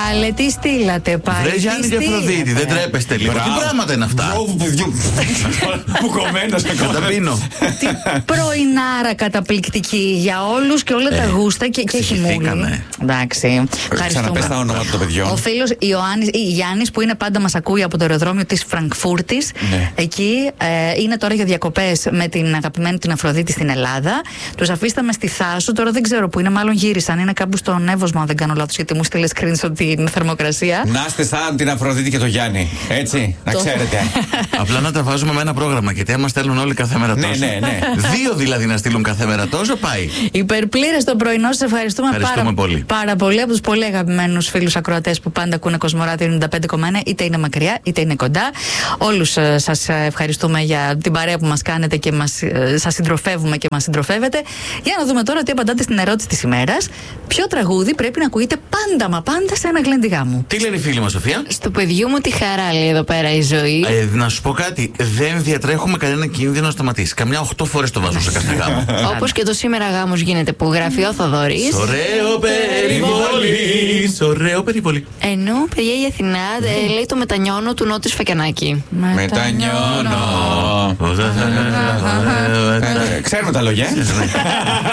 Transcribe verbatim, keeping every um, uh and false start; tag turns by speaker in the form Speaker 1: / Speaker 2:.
Speaker 1: Πάλε, τι στείλατε πάλι.
Speaker 2: Βρε Γιάννη και Αφροδίτη, δεν τρέπεστε λίγο. Τι πράγματα είναι αυτά.
Speaker 3: Που κομμένο σε
Speaker 2: καταπίνω.
Speaker 1: Τι πρωινάρα καταπληκτική για όλους και όλα τα γούστα και χειμώνα. Εντάξει.
Speaker 3: Ξαναπες τα ονόματα των παιδιών.
Speaker 1: Ο φίλος Γιάννης που είναι πάντα μας ακούει από το αεροδρόμιο της Φραγκφούρτης. Εκεί είναι τώρα για διακοπές με την αγαπημένη την Αφροδίτη στην Ελλάδα. Τους αφήσαμε στη Θάσο. Τώρα δεν ξέρω που είναι, μάλλον γύρισαν. Είναι κάπου στον Εύωσμα, αν δεν κάνω λάθος, γιατί μου στείλε screenshot την θερμοκρασία.
Speaker 3: Να είστε σαν την Αφροδίτη και το Γιάννη. Έτσι, να ξέρετε.
Speaker 2: Απλά να τα βάζουμε με ένα πρόγραμμα, γιατί άμα στέλνουν όλοι κάθε μέρα τόσο.
Speaker 3: Ναι, ναι, ναι.
Speaker 2: Δύο δηλαδή να στείλουν κάθε μέρα τόσο, πάει.
Speaker 1: Υπερπλήρες το πρωινό, σας ευχαριστούμε,
Speaker 2: ευχαριστούμε
Speaker 1: πάρα
Speaker 2: πολύ.
Speaker 1: Πάρα πολύ από τους πολύ αγαπημένους φίλους ακροατές που πάντα ακούνε Κοσμοράδιο ενενήντα πέντε κόμμα ένα, είτε είναι μακριά είτε είναι κοντά. Όλους ε, σας ευχαριστούμε για την παρέα που μας κάνετε και μας, ε, σας συντροφεύουμε και μας συντροφεύετε. Για να δούμε τώρα τι απαντάτε στην ερώτηση της ημέρας. Ποιο τραγούδι πρέπει να ακούγεται πάντα μα πάντα σε ένα γλεντιγά μου?
Speaker 2: Τι λένε οι φίλοι μας, Σοφία?
Speaker 1: Στο παιδιού μου τη χαρά λέει εδώ πέρα η ζωή.
Speaker 2: Ε, να σου πω κάτι. Δεν διατρέχουμε κανένα κίνδυνο να σταματήσει. Καμιά οχτώ φορές το βάζω σε κάθε γάμο.
Speaker 1: Όπως και το σήμερα γάμος γίνεται που γράφει ο Θοδωρής.
Speaker 2: Ωραίο περιβολή. Ωραίο περιβολή.
Speaker 1: Ενώ παιδιά η Αθηνά ε, λέει το μετανιώνω του Νότου Σφακιανάκη.
Speaker 3: Μετανιώνω. Ξέρουμε τα λόγια.